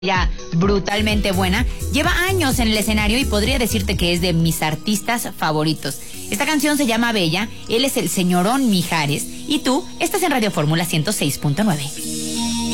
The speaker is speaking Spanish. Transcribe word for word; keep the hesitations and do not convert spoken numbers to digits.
Ya brutalmente buena, lleva años en el escenario y podría decirte que es de mis artistas favoritos. Esta canción se llama Bella, él es el señorón Mijares y tú estás en Radio Fórmula ciento seis punto nueve.